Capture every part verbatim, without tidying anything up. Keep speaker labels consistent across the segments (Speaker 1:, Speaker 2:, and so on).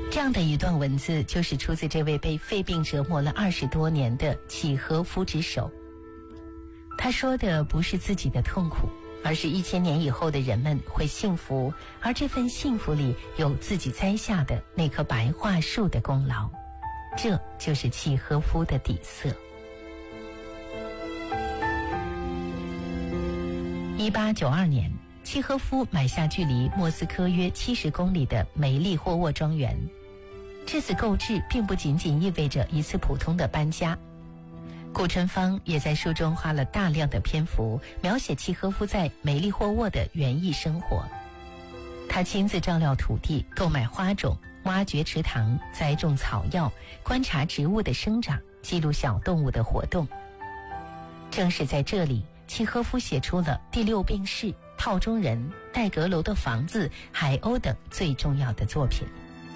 Speaker 1: 这样的一段文字就是出自这位被肺病折磨了二十多年的契诃夫之手。他说的不是自己的痛苦，而是一千年以后的人们会幸福，而这份幸福里有自己栽下的那棵白桦树的功劳，这就是契诃夫的底色。一八九二年，契诃夫买下距离莫斯科约七十公里的梅利霍沃庄园。这次购置并不仅仅意味着一次普通的搬家。顾春芳也在书中花了大量的篇幅描写契诃夫在梅利霍沃的园艺生活。他亲自照料土地，购买花种，挖掘池塘，栽种草药，观察植物的生长，记录小动物的活动。正是在这里，契诃夫写出了第六病室、套中人、戴阁楼的房子、海鸥等最重要的作品。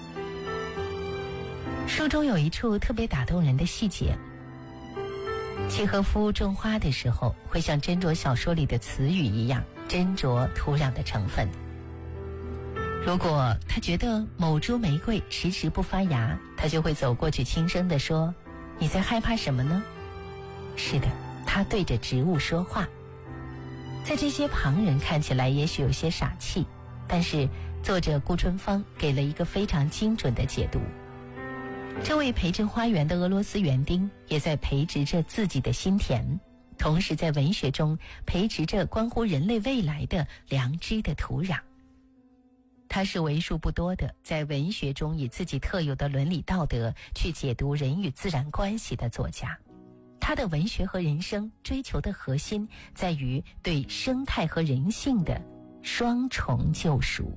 Speaker 1: 书中有一处特别打动人的细节，契诃夫种花的时候会像斟酌小说里的词语一样斟酌土壤的成分。如果他觉得某株玫瑰迟迟不发芽，他就会走过去轻声地说：“你在害怕什么呢？”是的，他对着植物说话。在这些旁人看起来也许有些傻气，但是作者顾春芳给了一个非常精准的解读。这位培植花园的俄罗斯园丁也在培植着自己的心田，同时在文学中培植着关乎人类未来的良知的土壤。他是为数不多的在文学中以自己特有的伦理道德去解读人与自然关系的作家。他的文学和人生追求的核心在于对生态和人性的双重救赎。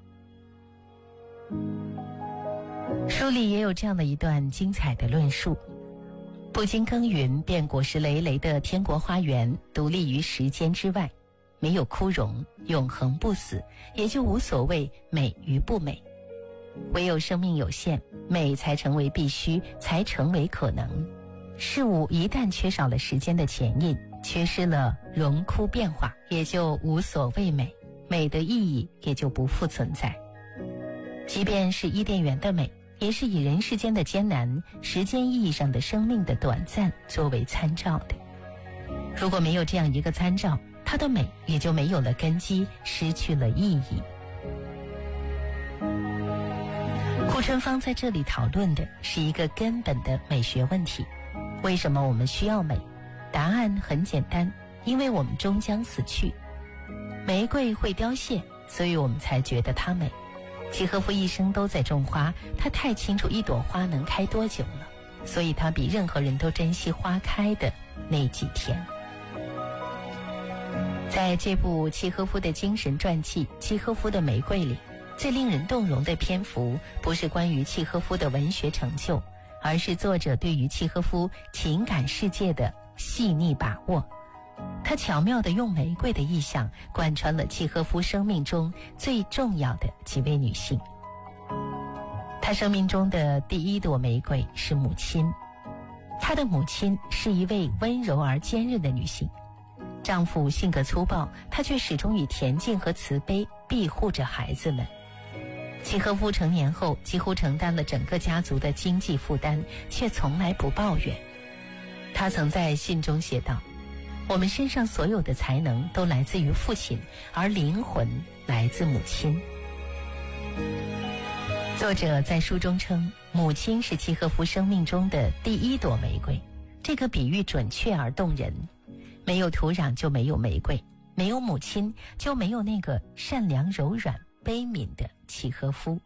Speaker 1: 书里也有这样的一段精彩的论述：不经耕耘便果实累累的天国花园独立于时间之外，没有枯荣，永恒不死，也就无所谓美与不美。唯有生命有限，美才成为必须，才成为可能。事物一旦缺少了时间的前印，缺失了荣枯变化，也就无所谓美，美的意义也就不复存在。即便是伊甸园的美，也是以人世间的艰难、时间意义上的生命的短暂作为参照的。如果没有这样一个参照，它的美也就没有了根基，失去了意义。顾春芳在这里讨论的是一个根本的美学问题：为什么我们需要美？答案很简单，因为我们终将死去。玫瑰会凋谢，所以我们才觉得它美。契诃夫一生都在种花，他太清楚一朵花能开多久了，所以他比任何人都珍惜花开的那几天。在这部契诃夫的精神传记《契诃夫的玫瑰》里，最令人动容的篇幅不是关于契诃夫的文学成就，而是作者对于契诃夫情感世界的细腻把握。他巧妙地用玫瑰的意象贯穿了契诃夫生命中最重要的几位女性。他生命中的第一朵玫瑰是母亲，他的母亲是一位温柔而坚韧的女性。丈夫性格粗暴，她却始终以恬静和慈悲庇护着孩子们。契诃夫成年后几乎承担了整个家族的经济负担，却从来不抱怨。他曾在信中写道：我们身上所有的才能都来自于父亲，而灵魂来自母亲。作者在书中称，母亲是契诃夫生命中的第一朵玫瑰，这个比喻准确而动人。没有土壤就没有玫瑰，没有母亲就没有那个善良柔软悲悯的契诃夫。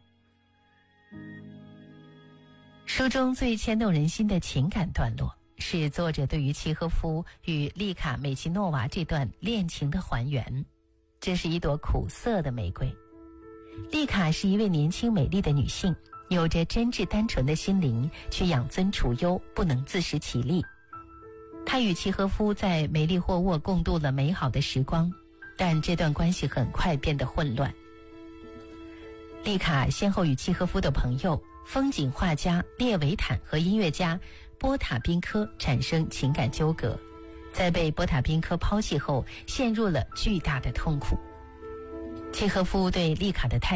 Speaker 1: 书中最牵动人心的情感段落是作者对于契诃夫与丽卡美奇诺娃这段恋情的还原。这是一朵苦涩的玫瑰。丽卡是一位年轻美丽的女性，有着真挚单纯的心灵，却养尊处优，不能自食其力。她与契诃夫在梅利霍沃共度了美好的时光，但这段关系很快变得混乱。丽卡先后与契诃夫的朋友风景画家列维坦和音乐家波塔宾科产生情感纠葛，在被波塔宾科抛弃后陷入了巨大的痛苦。契诃夫对丽卡的态